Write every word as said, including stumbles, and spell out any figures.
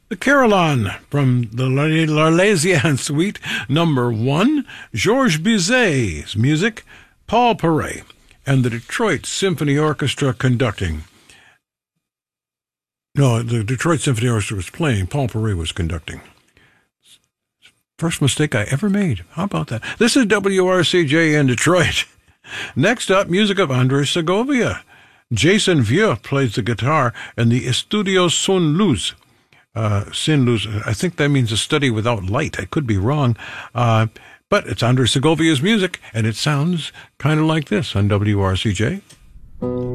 The Carillon from the L'Arlésienne Suite, number one, Georges Bizet's music, Paul Paray, and the Detroit Symphony Orchestra conducting. No, the Detroit Symphony Orchestra was playing, Paul Paray was conducting. First mistake I ever made. How about that? This is W R C J in Detroit. Next up, music of Andres Segovia. Jason Vieux plays the guitar, and the Estudio Sin Luz. Uh, Sin Luz, I think that means a study without light. I could be wrong. Uh, but it's Andres Segovia's music, and it sounds kind of like this on W R C J.